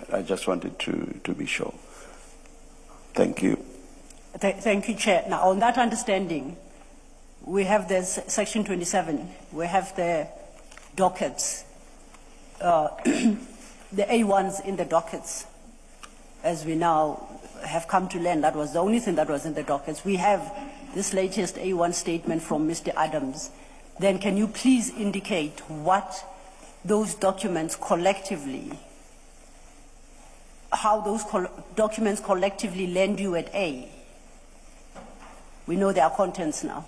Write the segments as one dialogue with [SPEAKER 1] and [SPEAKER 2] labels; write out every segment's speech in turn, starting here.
[SPEAKER 1] I just wanted to be sure. Thank you.
[SPEAKER 2] Thank you, Chair. Now, on that understanding, we have the Section 27. We have the dockets, the A1s in the dockets. As we now have come to learn, that was the only thing that was in the dockets. We have this latest A1 statement from Mr. Adams. Then can you please indicate what those documents collectively, how those documents collectively land you at A? We know their contents now.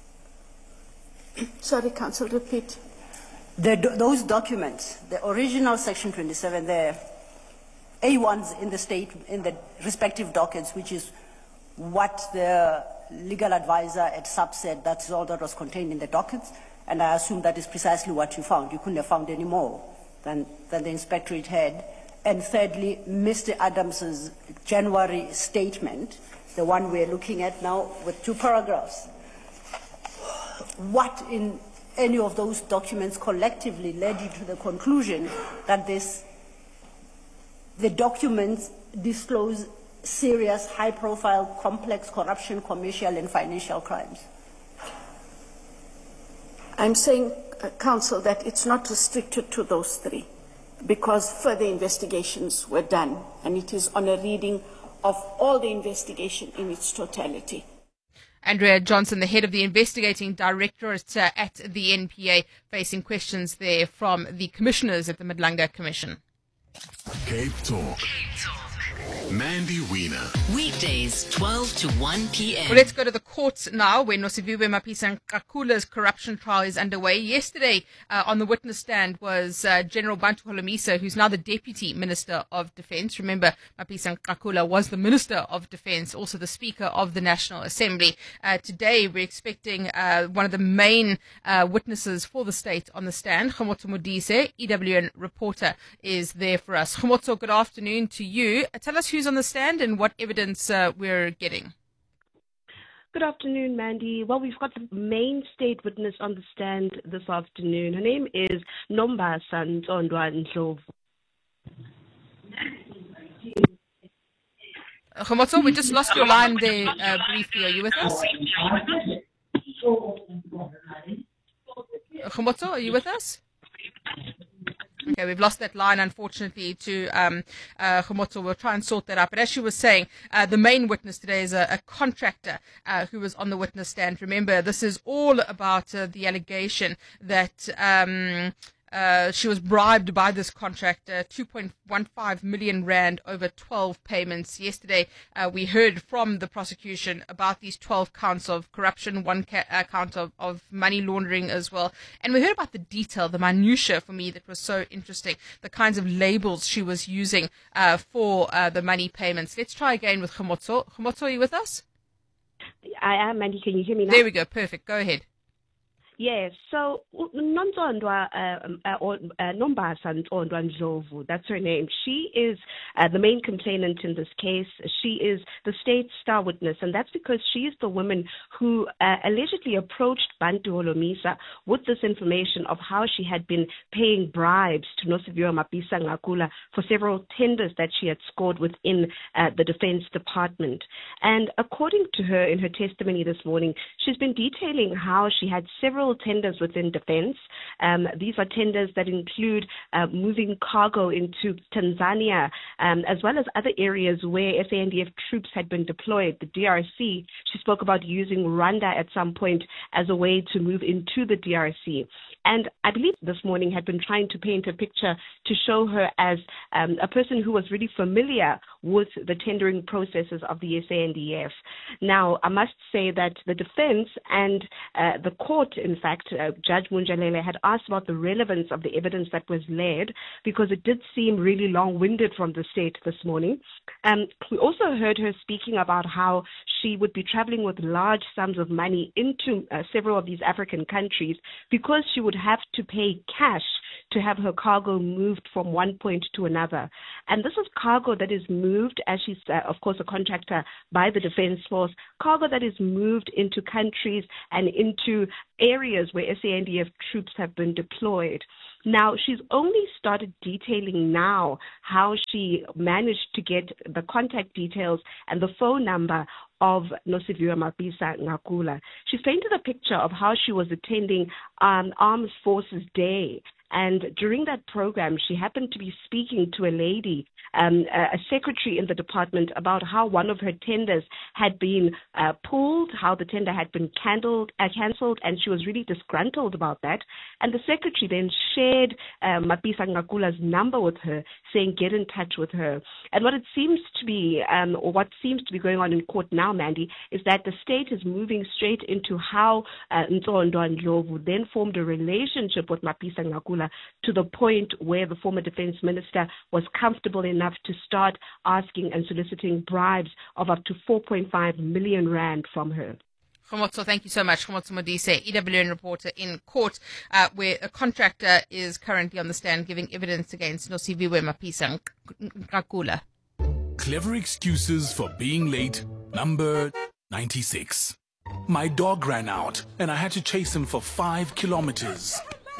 [SPEAKER 3] Sorry, Council, repeat.
[SPEAKER 2] Those documents, the original Section 27, the A1s in the respective dockets, which is what the legal advisor at SAP said, that's all that was contained in the dockets, and I assume that is precisely what you found. You couldn't have found any more than the inspectorate had. And thirdly, Mr. Adams's January statement, the one we're looking at now with 2 paragraphs. What in any of those documents collectively led you to the conclusion that the documents disclose serious, high-profile, complex corruption, commercial and financial crimes?
[SPEAKER 3] I'm saying, Council, that it's not restricted to those 3 because further investigations were done, and it is on a reading of all the investigation in its totality.
[SPEAKER 4] Andrea Johnson, the head of the investigating directorate at the NPA, facing questions there from the commissioners at the Madlanga Commission.
[SPEAKER 5] Cape Talk. Mandy Wiener.
[SPEAKER 6] Weekdays, 12 to 1 p.m.
[SPEAKER 4] Well, let's go to the courts now, where Nosiviwe Mapisa-Nqakula's corruption trial is underway. Yesterday, on the witness stand was General Bantu Holomisa, who's now the Deputy Minister of Defence. Remember, Mapisa-Nqakula was the Minister of Defence, also the Speaker of the National Assembly. Today, we're expecting one of the main witnesses for the state on the stand, Khomotso Modise, EWN reporter, is there for us. Khomotso, good afternoon to you. Tell us who's on the stand and what evidence we're getting.
[SPEAKER 7] Good afternoon, Mandy. Well, we've got the main state witness on the stand this afternoon. Her name is Nombasa Ntondwa Ndlovu.
[SPEAKER 4] Khomotso, we just lost your line there briefly. Are you with us? Khomotso, are you with us? Okay, we've lost that line, unfortunately, to Khomotso. We'll try and sort that out. But as she was saying, the main witness today is a contractor who was on the witness stand. Remember, this is all about the allegation that she was bribed by this contractor, 2.15 million rand over 12 payments. Yesterday, we heard from the prosecution about these 12 counts of corruption, one count of money laundering as well. And we heard about the detail, the minutiae for me that was so interesting, the kinds of labels she was using for the money payments. Let's try again with Khomotso. Khomotso, are you with us?
[SPEAKER 7] I am, Mandy. Can you hear me now?
[SPEAKER 4] There we go. Perfect. Go ahead.
[SPEAKER 7] Yes, so Nombasa Ntondwa Ndlovu, that's her name. She is the main complainant in this case. She is the state star witness, and that's because she is the woman who allegedly approached Bantu Holomisa with this information of how she had been paying bribes to Nosiviwe Mapisa-Nqakula for several tenders that she had scored within the Defense Department. And according to her, in her testimony this morning, she's been detailing how she had several tenders within defense. These are tenders that include moving cargo into Tanzania, as well as other areas where SANDF troops had been deployed. The DRC, she spoke about using Rwanda at some point as a way to move into the DRC. And I believe this morning had been trying to paint a picture to show her as a person who was really familiar with the tendering processes of the SANDF. Now, I must say that the defense and the court, in fact, Judge Munjalele had asked about the relevance of the evidence that was led, because it did seem really long-winded from the state this morning. We also heard her speaking about how she would be traveling with large sums of money into several of these African countries because she would have to pay cash to have her cargo moved from one point to another. And this is cargo that is moved, as she's, of course, a contractor by the Defense Force, cargo that is moved into countries and into areas where SANDF troops have been deployed. Now, she's only started detailing now how she managed to get the contact details and the phone number of Nosiviwe Mapisa Ngakula. She's painted a picture of how she was attending Armed Forces Day. And during that program, she happened to be speaking to a lady, a secretary in the department, about how one of her tenders had been pulled, how the tender had been cancelled, and she was really disgruntled about that. And the secretary then shared Mapisa Ngakula's number with her, saying, get in touch with her. And what seems to be going on in court now, Mandy, is that the state is moving straight into how Nzondo and Ndlovu then formed a relationship with Mapisa Ngakula, to the point where the former defense minister was comfortable enough to start asking and soliciting bribes of up to 4.5 million rand from her.
[SPEAKER 4] Khomotso, thank you so much. Khomotso Modise, EWN reporter in court, where a contractor is currently on the stand giving evidence against Nosiviwe Mapisa Ngakula.
[SPEAKER 5] Clever excuses for being late, number 96. My dog ran out and I had to chase him for 5 kilometers.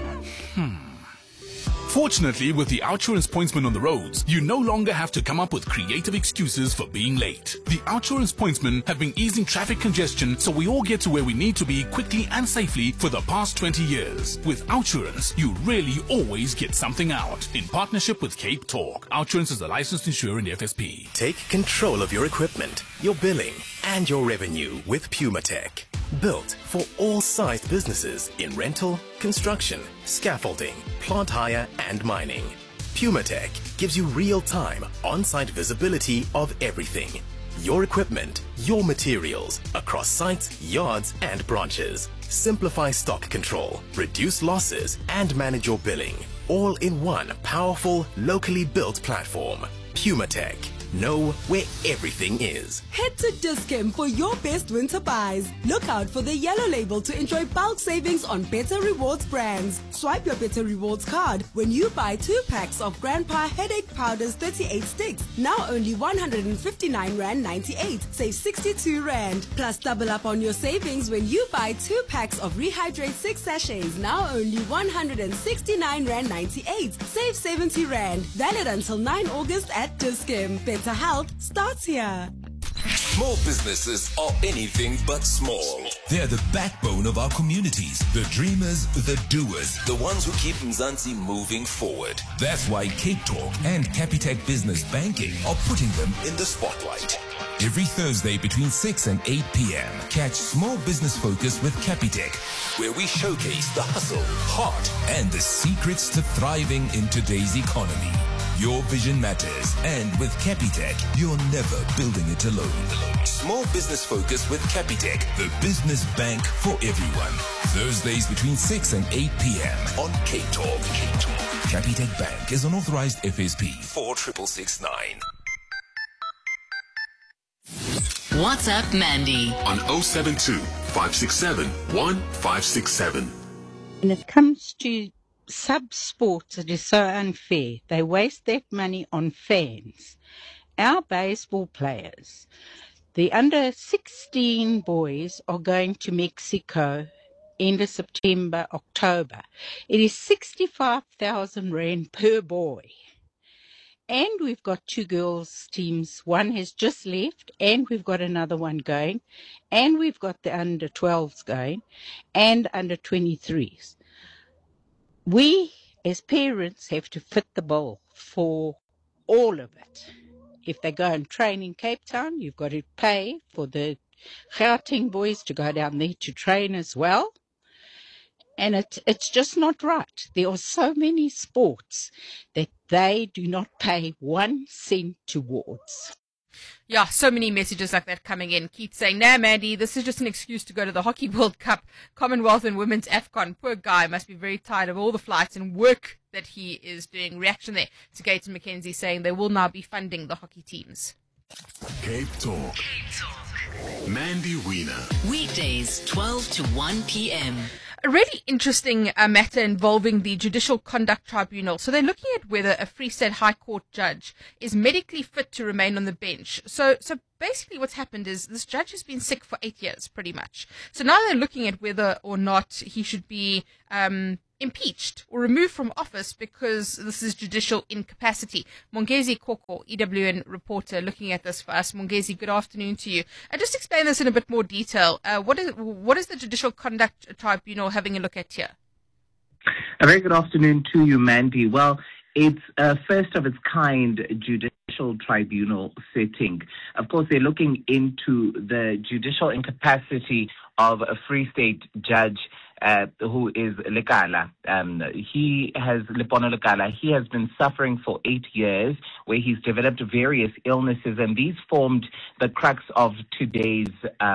[SPEAKER 5] Fortunately, with the OUTsurance pointsman on the roads, you no longer have to come up with creative excuses for being late. The OUTsurance pointsmen have been easing traffic congestion so we all get to where we need to be quickly and safely for the past 20 years. With OUTsurance, you really always get something out. In partnership with Cape Talk, OUTsurance is a licensed insurer in FSP.
[SPEAKER 8] Take control of your equipment, your billing, and your revenue with PumaTech. Built for all sized businesses in rental, construction, scaffolding, plant hire, and mining. PumaTech gives you real-time, on-site visibility of everything. Your equipment, your materials, across sites, yards, and branches. Simplify stock control, reduce losses, and manage your billing. All in one powerful, locally built platform. PumaTech. Know where everything is.
[SPEAKER 9] Head to Dis-Chem for your best winter buys. Look out for the yellow label to enjoy bulk savings on Better Rewards brands. Swipe your Better Rewards card when you buy 2 packs of Grandpa Headache Powders 38 sticks. Now only 159 Rand 98. Save 62 Rand. Plus double up on your savings when you buy 2 packs of Rehydrate 6 sachets. Now only 169 Rand 98. Save 70 Rand. Valid until 9 August at Dis-Chem. Better health starts here.
[SPEAKER 10] Small businesses are anything but small. They're the backbone of our communities, the dreamers, the doers, the ones who keep Mzansi moving forward. That's why Cape Talk and Capitec Business Banking are putting them in the spotlight. Every Thursday between 6 and 8 p.m., catch Small Business Focus with Capitec, where we showcase the hustle, heart, and the secrets to thriving in today's economy. Your vision matters, and with Capitec, you're never building it alone. Small Business Focus with Capitec, the business bank for everyone. Thursdays between 6 and 8 p.m. on Cape Talk. Capitec Bank is an authorized FSP 46669.
[SPEAKER 6] What's up, Mandy?
[SPEAKER 5] On 072 567 1567.
[SPEAKER 11] When it comes to sub-sports, it is so unfair. They waste that money on fans. Our baseball players, the under-16 boys, are going to Mexico end of September, October. It is 65,000 Rand per boy. And we've got 2 girls' teams. One has just left, and we've got another one going. And we've got the under-12s going, and under-23s. We, as parents, have to fit the bill for all of it. If they go and train in Cape Town, you've got to pay for the Gauteng boys to go down there to train as well. And it's just not right. There are so many sports that they do not pay 1 cent towards.
[SPEAKER 4] Yeah, so many messages like that coming in. Keith saying, nah, Mandy, this is just an excuse to go to the Hockey World Cup, Commonwealth and Women's AFCON. Poor guy must be very tired of all the flights and work that he is doing. Reaction there to Gates and McKenzie saying they will now be funding the hockey teams.
[SPEAKER 5] Cape Talk. Mandy Wiener.
[SPEAKER 6] Weekdays, 12 to 1 p.m.
[SPEAKER 4] A really interesting matter involving the Judicial Conduct Tribunal. So they're looking at whether a Free State High Court judge is medically fit to remain on the bench. So basically what's happened is this judge has been sick for 8 years, pretty much. So now they're looking at whether or not he should be impeached or removed from office because this is judicial incapacity. Mongezi Koko, EWN reporter, looking at this for us. Mongezi, good afternoon to you. Just explain this in a bit more detail. What is the Judicial Conduct Tribunal having a look at here?
[SPEAKER 12] A very good afternoon to you, Mandy. Well, it's a first of its kind judicial tribunal sitting. Of course, they're looking into the judicial incapacity of a Free State judge who is Lekala. Lepono Lekala, he has been suffering for 8 years, where he's developed various illnesses, and these formed the crux of today's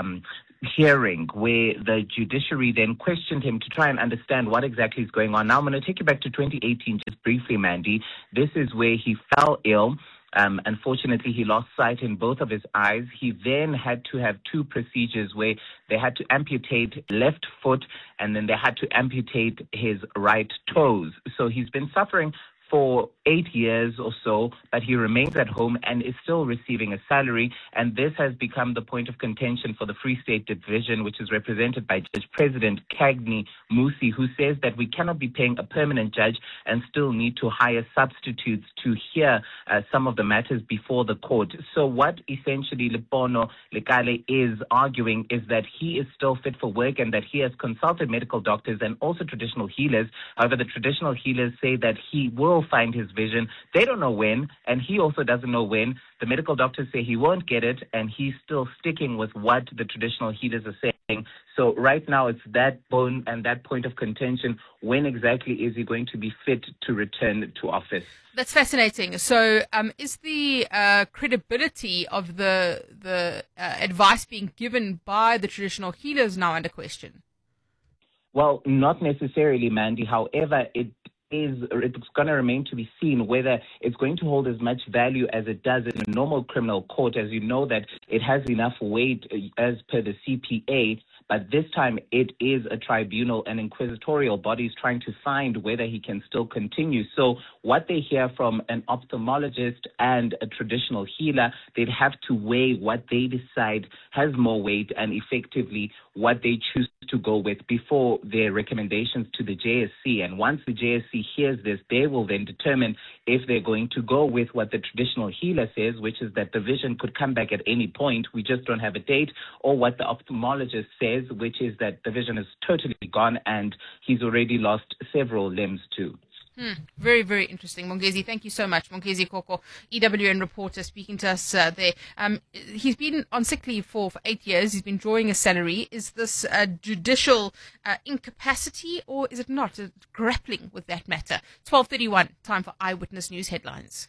[SPEAKER 12] hearing, where the judiciary then questioned him to try and understand what exactly is going on. Now, I'm going to take you back to 2018 just briefly, Mandy. This is where he fell ill. Unfortunately, he lost sight in both of his eyes. He then had to have 2 procedures where they had to amputate left foot and then they had to amputate his right toes. So he's been suffering for 8 years or so, but he remains at home and is still receiving a salary. And this has become the point of contention for the Free State Division, which is represented by Judge President Kagni Musi, who says that we cannot be paying a permanent judge and still need to hire substitutes to hear some of the matters before the court. So what essentially Lepono Lekala is arguing is that he is still fit for work and that he has consulted medical doctors and also traditional healers. However, the traditional healers say that he will find his vision. They don't know when, and he also doesn't know when. The medical doctors say he won't get it, and he's still sticking with what the traditional healers are saying. So right now it's that bone and that point of contention. When exactly is he going to be fit to return to office?
[SPEAKER 4] That's fascinating. So is the credibility of the advice being given by the traditional healers now under question?
[SPEAKER 12] Well, not necessarily, Mandy. However, it's going to remain to be seen whether it's going to hold as much value as it does in a normal criminal court. As you know, that it has enough weight as per the CPA, but this time it is a tribunal, an inquisitorial body is trying to find whether he can still continue. So what they hear from an ophthalmologist and a traditional healer, they'd have to weigh what they decide has more weight and effectively what they choose to go with before their recommendations to the JSC. And once the JSC hears this, they will then determine if they're going to go with what the traditional healer says, which is that the vision could come back at any point, we just don't have a date, or what the ophthalmologist says, which is that the vision is totally gone and he's already lost several limbs too.
[SPEAKER 4] Very, very interesting. Mongezi, thank you so much. Mongezi Koko, EWN reporter, speaking to us there. He's been on sick leave for 8 years. He's been drawing a salary. Is this judicial incapacity, or is it not? Grappling with that matter. 12:31, time for Eyewitness News headlines.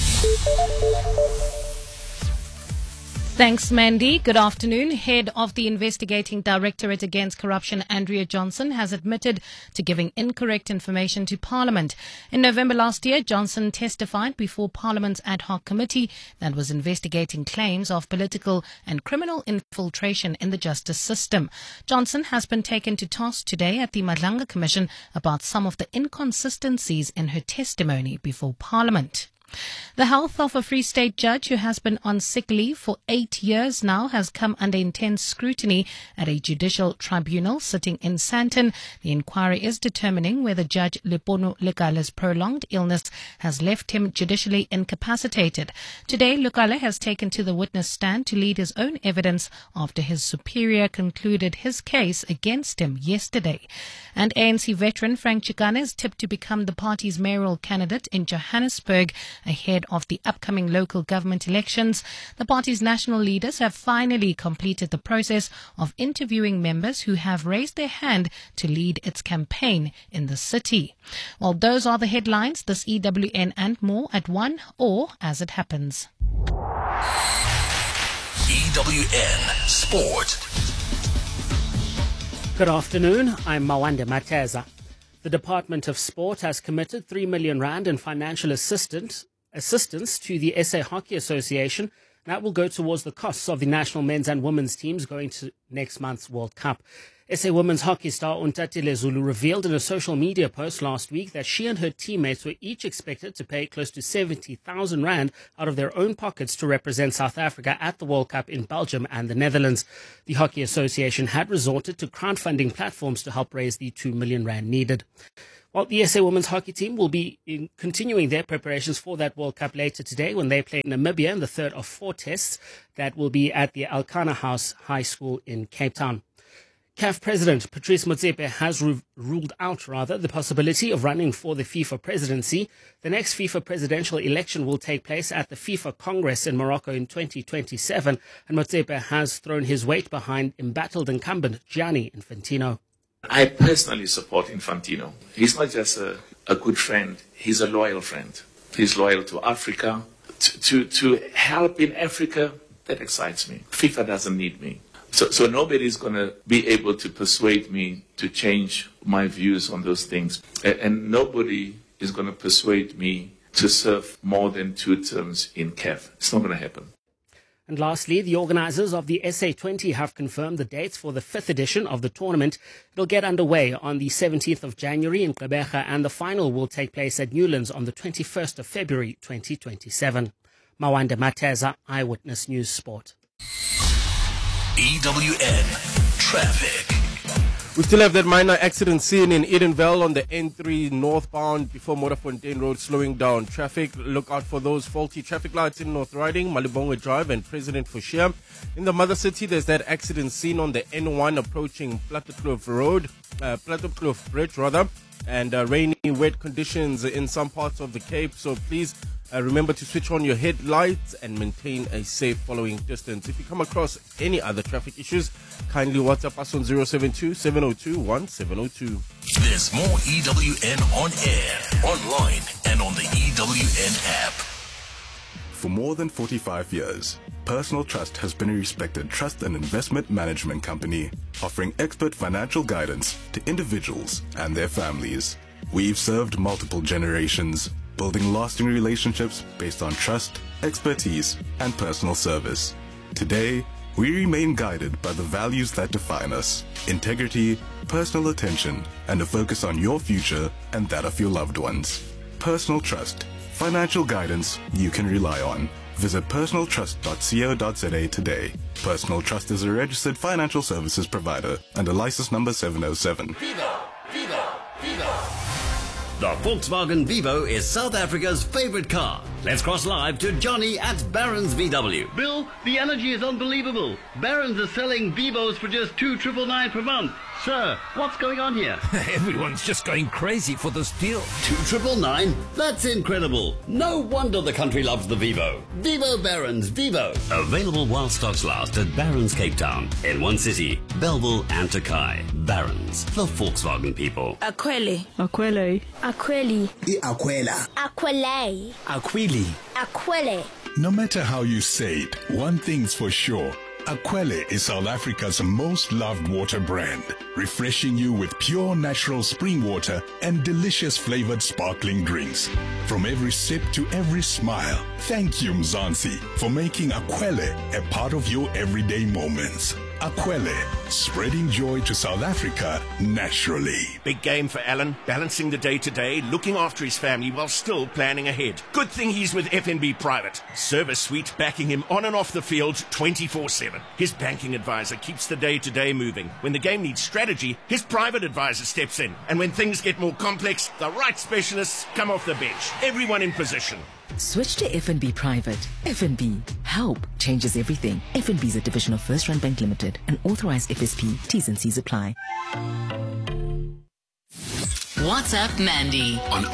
[SPEAKER 13] Thanks, Mandy. Good afternoon. Head of the Investigating Directorate Against Corruption, Andrea Johnson, has admitted to giving incorrect information to Parliament. In November last year, Johnson testified before Parliament's ad hoc committee that was investigating claims of political and criminal infiltration in the justice system. Johnson has been taken to task today at the Madlanga Commission about some of the inconsistencies in her testimony before Parliament. The health of a Free State judge who has been on sick leave for 8 years now has come under intense scrutiny at a judicial tribunal sitting in Sandton. The inquiry is determining whether Judge Lepono Lekala's prolonged illness has left him judicially incapacitated. Today, Lekala has taken to the witness stand to lead his own evidence after his superior concluded his case against him yesterday. And ANC veteran Frank Chikane is tipped to become the party's mayoral candidate in Johannesburg ahead of the upcoming local government elections. The party's national leaders have finally completed the process of interviewing members who have raised their hand to lead its campaign in the city. Well, those are the headlines. This EWN and more at 1 or as it happens.
[SPEAKER 10] EWN Sport.
[SPEAKER 14] Good afternoon. I'm Mawande Mateza. The Department of Sport has committed 3 million rand in financial assistance to the SA Hockey Association. That will go towards the costs of the national men's and women's teams going to next month's World Cup. SA women's hockey star Untatile Zulu revealed in a social media post last week that she and her teammates were each expected to pay close to 70,000 rand out of their own pockets to represent South Africa at the World Cup in Belgium and the Netherlands. The Hockey Association had resorted to crowdfunding platforms to help raise the 2 million rand needed. Well, the SA women's hockey team will be continuing their preparations for that World Cup later today when they play Namibia in the third of 4 tests that will be at the Alcana House High School in Cape Town. CAF President Patrice Motsepe has ruled out the possibility of running for the FIFA presidency. The next FIFA presidential election will take place at the FIFA Congress in Morocco in 2027, and Motsepe has thrown his weight behind embattled incumbent Gianni Infantino.
[SPEAKER 15] I personally support Infantino. He's not just a good friend, he's a loyal friend. He's loyal to Africa. To help in Africa, that excites me. FIFA doesn't need me. So nobody's going to be able to persuade me to change my views on those things. And nobody is going to persuade me to serve more than 2 terms in CAF. It's not going to happen.
[SPEAKER 14] And lastly, the organisers of the SA20 have confirmed the dates for the 5th edition of the tournament. It'll get underway on the 17th of January in Gqeberha, and the final will take place at Newlands on the 21st of February 2027. Mawanda Mateza, Eyewitness News Sport.
[SPEAKER 8] EWN Traffic.
[SPEAKER 16] We still have that minor accident scene in Edenvale on the N3 northbound before Motorfontein Road, slowing down traffic. Look out for those faulty traffic lights in North Riding, Malibongwe Drive and President Forshire. In the Mother City, there's that accident scene on the N1 approaching Plattekloof Road, Plattekloof Bridge rather, and rainy, wet conditions in some parts of the Cape. So please remember to switch on your headlights and maintain a safe following distance. If you come across any other traffic issues, kindly WhatsApp us on 072-702-1702.
[SPEAKER 8] There's more EWN on air, online, and on the EWN app.
[SPEAKER 17] For more than 45 years, Personal Trust has been a respected trust and investment management company, offering expert financial guidance to individuals and their families. We've served multiple generations, building lasting relationships based on trust, expertise, and personal service. Today, we remain guided by the values that define us: integrity, personal attention, and a focus on your future and that of your loved ones. Personal Trust, financial guidance you can rely on. Visit personaltrust.co.za today. Personal Trust is a registered financial services provider under license number 707.
[SPEAKER 18] The Volkswagen Vivo is South Africa's favorite car. Let's cross live to Johnny at Barron's VW.
[SPEAKER 19] Bill, the energy is unbelievable. Barron's is selling Vivos for just 2,999 per month. Sir, what's going on here?
[SPEAKER 18] Everyone's just going crazy for this deal. 2,999? That's incredible. No wonder the country loves the Vivo. Vivo Barron's Vivo. Available while stocks last at Barron's Cape Town, in one city, Bellville and Tokai. Barron's, the Volkswagen people.
[SPEAKER 20] Aquele.
[SPEAKER 21] Aquele.
[SPEAKER 20] Aquele.
[SPEAKER 21] Aquela.
[SPEAKER 20] Aquele.
[SPEAKER 21] Aquili.
[SPEAKER 20] Aquele.
[SPEAKER 22] No matter how you say it, one thing's for sure. Aquele is South Africa's most loved water brand, refreshing you with pure natural spring water and delicious flavored sparkling drinks. From every sip to every smile, thank you Mzansi for making Aquele a part of your everyday moments. Aquele, spreading joy to South Africa naturally.
[SPEAKER 23] Big game for Alan, balancing the day-to-day, looking after his family while still planning ahead. Good thing he's with FNB Private. Service suite backing him on and off the field 24/7. His banking advisor keeps the day-to-day moving. When the game needs strategy, his private advisor steps in. And when things get more complex, the right specialists come off the bench. Everyone in position.
[SPEAKER 24] Switch to FNB Private. FNB. Help changes everything. FNB is a division of First Rand Bank Limited, an authorized FSP. T's and C's apply.
[SPEAKER 6] WhatsApp Mandy
[SPEAKER 10] on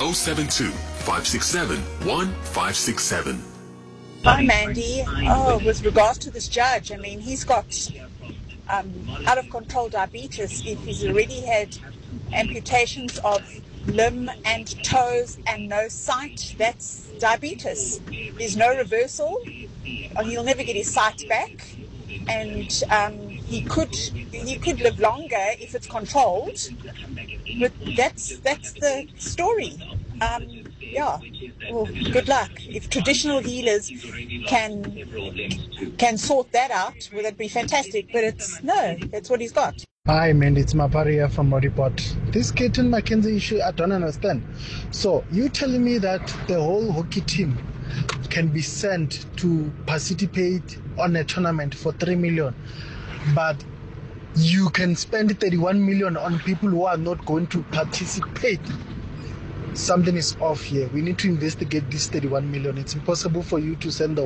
[SPEAKER 10] 072-567-1567.
[SPEAKER 25] Hi, Mandy. With regards to this judge, I mean, he's got out of control diabetes. If he's already had amputations of limb and toes and no sight, that's diabetes. There's no reversal, and he'll never get his sight back. And he could live longer if it's controlled. But that's the story. Yeah. Well, good luck. If traditional healers can sort that out, well, that'd be fantastic. But that's what he's got.
[SPEAKER 26] Hi, Mandy. It's Maparia from Modipot. This Keaton McKenzie issue, I don't understand. So you telling me that the whole hockey team can be sent to participate on a tournament for 3 million, but you can spend 31 million on people who are not going to participate? something is off here. We need to investigate this 31 million. It's impossible for you to send the